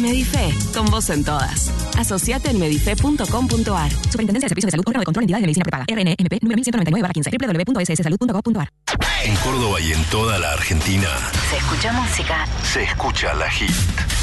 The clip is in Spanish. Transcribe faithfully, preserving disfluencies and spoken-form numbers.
Medife, con vos en todas. Asociate en medife punto com punto ar. Superintendencia de Servicios de Salud, órgano de control de entidades de medicina prepaga. R N M P número mil ciento noventa y nueve barra quince. doble u doble u doble u punto s s salud punto gov punto ar. En Córdoba y en toda la Argentina Se escucha música. se escucha La Hit.